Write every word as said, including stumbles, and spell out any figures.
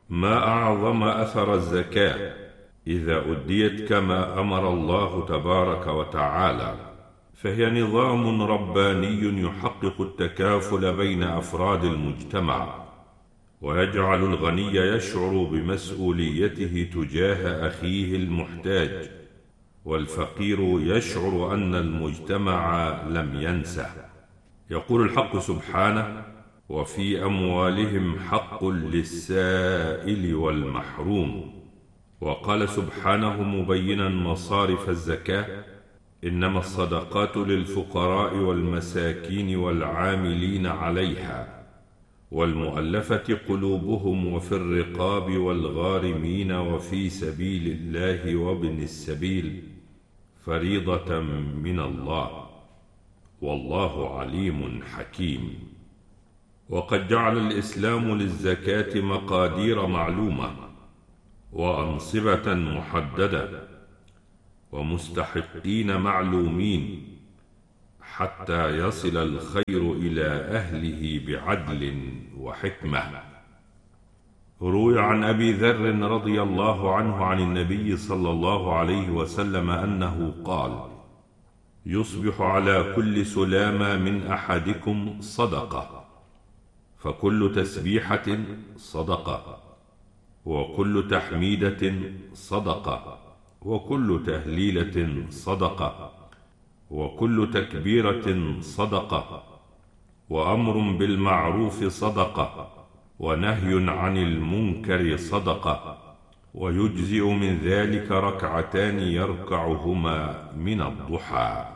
ما أعظم أثر الزكاة إذا أديت كما أمر الله تبارك وتعالى، فهي نظام رباني يحقق التكافل بين أفراد المجتمع، ويجعل الغني يشعر بمسؤوليته تجاه أخيه المحتاج، والفقير يشعر أن المجتمع لم ينسه. يقول الحق سبحانه: وفي أموالهم حق للسائل والمحروم. وقال سبحانه مبينا مصارف الزكاة: إنما الصدقات للفقراء والمساكين والعاملين عليها والمؤلفة قلوبهم وفي الرقاب والغارمين وفي سبيل الله وابن السبيل فريضة من الله، والله عليم حكيم. وقد جعل الإسلام للزكاة مقادير معلومة وأنصبة محددة ومستحقين معلومين حتى يصل الخير إلى أهله بعدل وحكمة. روي عن أبي ذر رضي الله عنه عن النبي صلى الله عليه وسلم أنه قال: يصبح على كل سلامة من أحدكم صدقة، فكل تسبيحة صدقة، وكل تحميدة صدقة، وكل تهليلة صدقة، وكل تكبيرة صدقة، وأمر بالمعروف صدقة، ونهي عن المنكر صدقة، ويجزئ من ذلك ركعتان يركعهما من الضحى.